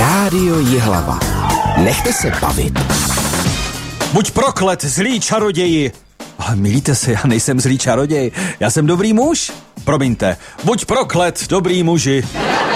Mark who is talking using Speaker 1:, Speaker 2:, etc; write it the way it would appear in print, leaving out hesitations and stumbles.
Speaker 1: Rádio Jihlava. Nechte se bavit.
Speaker 2: Buď proklet, zlý čaroději. Ale milíte se, já nejsem zlý čaroděj, já jsem dobrý muž. Promiňte, buď proklet, dobrý muži.